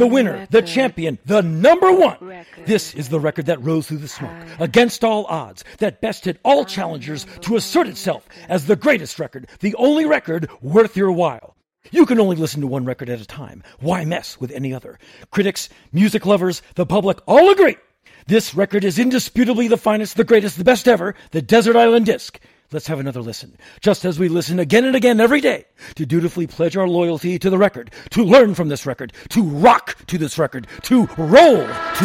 the winner, the champion, the number one. This is the record that rose through the smoke, against all odds, that bested all challengers to assert itself as the greatest record, the only record worth your while. You can only listen to one record at a time. Why mess with any other? Critics, music lovers, the public all agree. This record is indisputably the finest, the greatest, the best ever, the Desert Island Disc. Let's have another listen, just as we listen again and again every day, to dutifully pledge our loyalty to the record, to learn from this record, to rock to this record, to roll to